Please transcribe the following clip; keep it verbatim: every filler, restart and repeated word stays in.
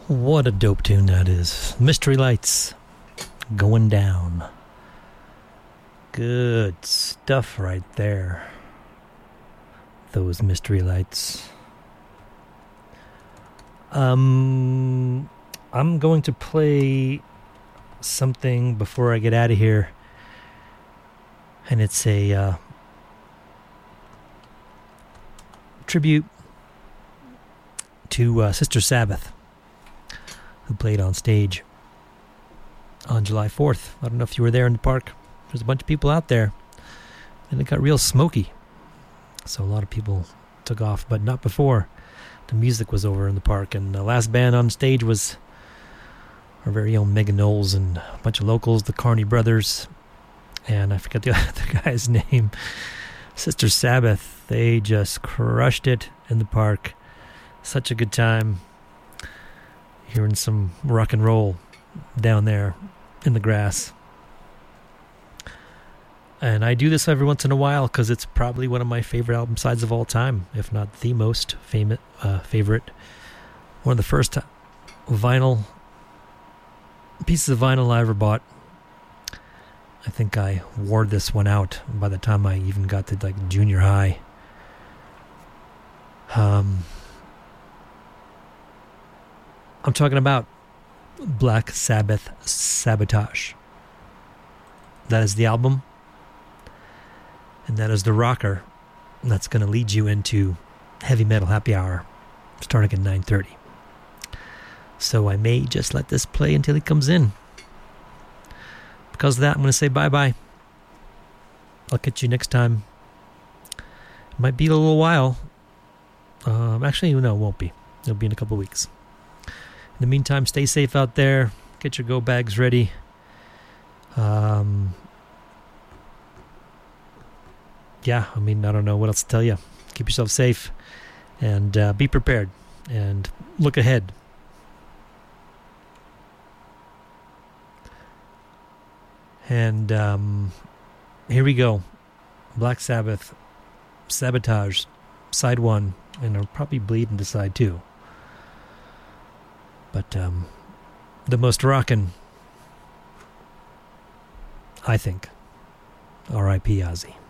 What a dope tune that is. Mystery Lights, Going Down. Good stuff right there. Those Mystery Lights. Um, I'm going to play something before I get out of here. And it's a uh, tribute to uh, Sister Sabbath, who played on stage on July fourth. I don't know if you were there in the park. There's a bunch of people out there, and it got real smoky. So a lot of people took off, but not before the music was over in the park. And the last band on stage was our very own Megan Knowles and a bunch of locals, the Carney Brothers, and I forget the other guy's name. Sister Sabbath. They just crushed it in the park. Such a good time hearing some rock and roll down there in the grass. And I do this every once in a while because it's probably one of my favorite album sides of all time, if not the most famous, uh, favorite. One of the first vinyl pieces of vinyl I ever bought. I think I wore this one out by the time I even got to like junior high. Um, I'm talking about Black Sabbath Sabotage. That is the album. And that is the rocker that's going to lead you into Heavy Metal Happy Hour starting at nine thirty. So I may just let this play until he comes in. Because of that, I'm going to say bye-bye. I'll catch you next time. It might be a little while. Um, actually, no, it won't be. It'll be in a couple weeks. In the meantime, stay safe out there. Get your go bags ready. Um... Yeah, I mean, I don't know what else to tell you. Keep yourself safe and uh, be prepared and look ahead. And um, here we go. Black Sabbath, Sabotage, side one, and I'll probably bleed into side two. But um, the most rockin', I think. R I P Ozzy.